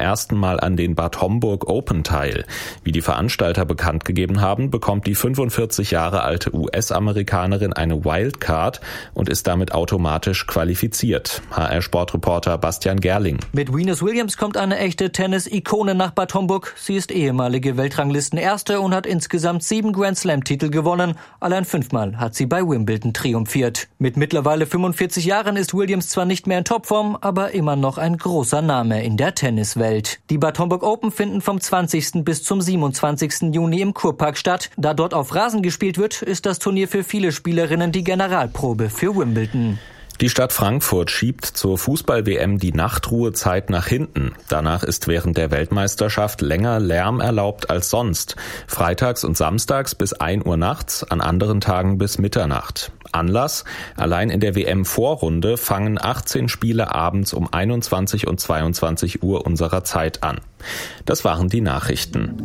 ersten Mal an den Bad Homburg Open teil. Wie die Veranstalter bekannt gegeben haben, bekommt die 45 Jahre alte US-Amerikanerin eine Wildcard und ist damit automatisch qualifiziert. HR-Sportreporter Bastian Gerling. Mit Venus Williams kommt eine echte Tennis-Ikone nach Bad Homburg. Sie ist ehemalige Weltranglistenerste und hat insgesamt 7 Grand-Slam-Titel gewonnen. Allein 5-mal hat sie bei Wimbledon triumphiert. Mit mittlerweile 45 Jahren ist Williams zwar nicht mehr in Topform, aber immer noch ein großer Name in der Tenniswelt. Die Bad Homburg Open finden vom 20. bis zum 27. Juni im Kurpark statt. Da dort auf Rasen gespielt wird, ist das Turnier für viele Spielerinnen die Generalprobe für Wimbledon. Die Stadt Frankfurt schiebt zur Fußball-WM die Nachtruhezeit nach hinten. Danach ist während der Weltmeisterschaft länger Lärm erlaubt als sonst. Freitags und samstags bis 1 Uhr nachts, an anderen Tagen bis Mitternacht. Anlass: allein in der WM-Vorrunde fangen 18 Spiele abends um 21 und 22 Uhr unserer Zeit an. Das waren die Nachrichten.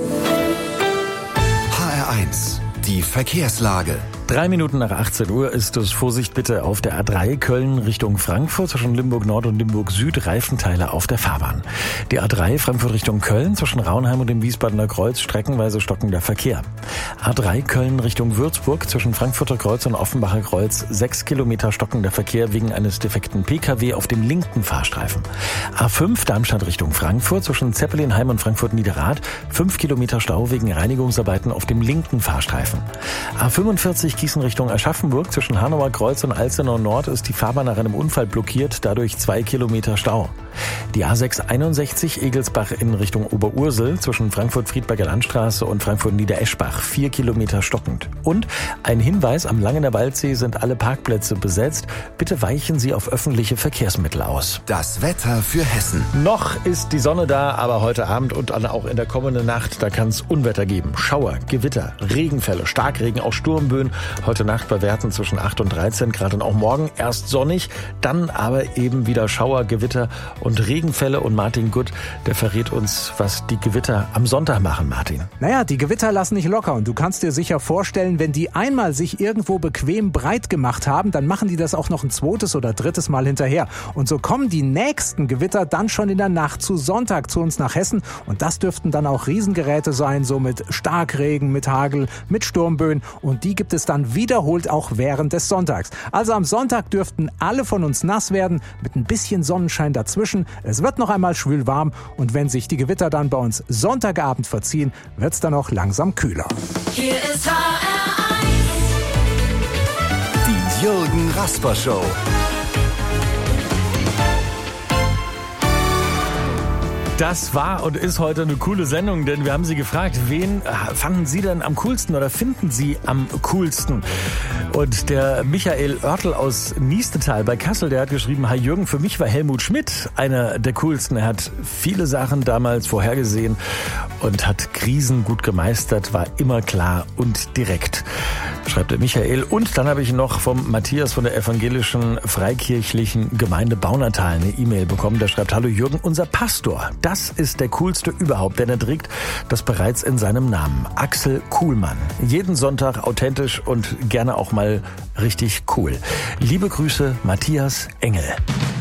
HR1, die Verkehrslage. 3 Minuten nach 18 Uhr ist es. Vorsicht bitte auf der A3 Köln Richtung Frankfurt zwischen Limburg Nord und Limburg Süd, Reifenteile auf der Fahrbahn. Die A3 Frankfurt Richtung Köln zwischen Raunheim und dem Wiesbadener Kreuz streckenweise stockender Verkehr. A3 Köln Richtung Würzburg zwischen Frankfurter Kreuz und Offenbacher Kreuz 6 Kilometer stockender Verkehr wegen eines defekten Pkw auf dem linken Fahrstreifen. A5 Darmstadt Richtung Frankfurt zwischen Zeppelinheim und Frankfurt-Niederrad 5 Kilometer Stau wegen Reinigungsarbeiten auf dem linken Fahrstreifen. A45 Gießen Richtung Aschaffenburg zwischen Hanauer Kreuz und Alzenau Nord ist die Fahrbahn nach einem Unfall blockiert, dadurch 2 Kilometer Stau. Die A661 Egelsbach in Richtung Oberursel zwischen Frankfurt-Friedberger Landstraße und Frankfurt-Niedereschbach 4 Kilometer stockend. Und ein Hinweis: am Langener Waldsee sind alle Parkplätze besetzt. Bitte weichen Sie auf öffentliche Verkehrsmittel aus. Das Wetter für Hessen. Noch ist die Sonne da, aber heute Abend und dann auch in der kommenden Nacht, da kann es Unwetter geben. Schauer, Gewitter, Regenfälle, Starkregen, auch Sturmböen. Heute Nacht bei Werten zwischen 8 und 13 Grad und auch morgen erst sonnig, dann aber eben wieder Schauer, Gewitter und Regenfälle. Und Martin Gutt, der verrät uns, was die Gewitter am Sonntag machen, Martin. Naja, die Gewitter lassen nicht locker und du kannst dir sicher vorstellen, wenn die einmal sich irgendwo bequem breit gemacht haben, dann machen die das auch noch ein zweites oder drittes Mal hinterher. Und so kommen die nächsten Gewitter dann schon in der Nacht zu Sonntag zu uns nach Hessen und das dürften dann auch Riesengeräte sein, so mit Starkregen, mit Hagel, mit Sturmböen und die gibt es dann wiederholt auch während des Sonntags. Also am Sonntag dürften alle von uns nass werden, mit ein bisschen Sonnenschein dazwischen. Es wird noch einmal schwül warm und wenn sich die Gewitter dann bei uns Sonntagabend verziehen, wird es dann auch langsam kühler. Hier ist HR1. Die Jürgen Rasper Show. Das war und ist heute eine coole Sendung, denn wir haben Sie gefragt, wen fanden Sie denn am coolsten oder finden Sie am coolsten? Und der Michael Oertel aus Niestetal bei Kassel, der hat geschrieben: Hi Jürgen, für mich war Helmut Schmidt einer der coolsten. Er hat viele Sachen damals vorhergesehen und hat Krisen gut gemeistert, war immer klar und direkt, schreibt der Michael. Und dann habe ich noch vom Matthias von der evangelischen Freikirchlichen Gemeinde Baunatal eine E-Mail bekommen. Der schreibt: Hallo Jürgen, unser Pastor, das ist der coolste überhaupt, denn er trägt das bereits in seinem Namen. Axel Kuhlmann. Jeden Sonntag authentisch und gerne auch mal richtig cool. Liebe Grüße, Matthias Engel.